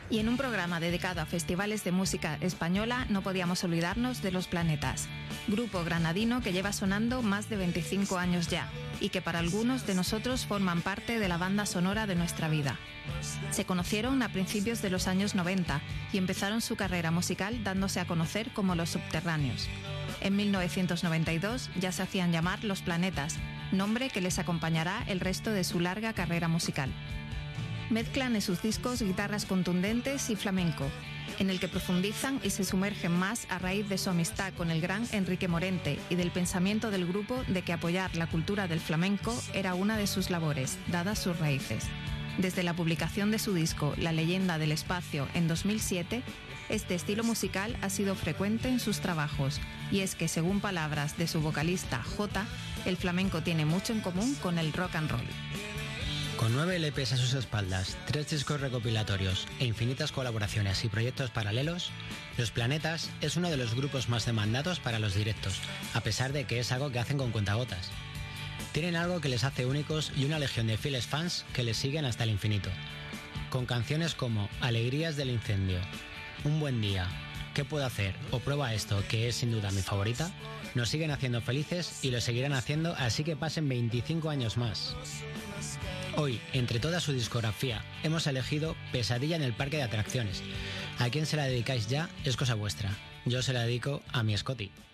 Y en un programa dedicado a festivales de música española no podíamos olvidarnos de Los Planetas, grupo granadino que lleva sonando más de 25 años ya y que para algunos de nosotros forman parte de la banda sonora de nuestra vida. Se conocieron a principios de los años 90 y empezaron su carrera musical dándose a conocer como Los Subterráneos. En 1992 ya se hacían llamar Los Planetas, nombre que les acompañará el resto de su larga carrera musical. Mezclan en sus discos guitarras contundentes y flamenco, en el que profundizan y se sumergen más a raíz de su amistad con el gran Enrique Morente y del pensamiento del grupo de que apoyar la cultura del flamenco era una de sus labores, dadas sus raíces. Desde la publicación de su disco La leyenda del espacio en 2007, este estilo musical ha sido frecuente en sus trabajos, y es que, según palabras de su vocalista Jota, el flamenco tiene mucho en común con el rock and roll. Con 9 LPs a sus espaldas, 3 discos recopilatorios e infinitas colaboraciones y proyectos paralelos, Los Planetas es uno de los grupos más demandados para los directos, a pesar de que es algo que hacen con cuentagotas. Tienen algo que les hace únicos y una legión de fieles fans que les siguen hasta el infinito. Con canciones como Alegrías del incendio, Un buen día, ¿Qué puedo hacer? O Prueba esto, que es sin duda mi favorita, nos siguen haciendo felices y lo seguirán haciendo así que pasen 25 años más. Hoy, entre toda su discografía, hemos elegido Pesadilla en el parque de atracciones. A quien se la dedicáis ya es cosa vuestra. Yo se la dedico a mi Scotty.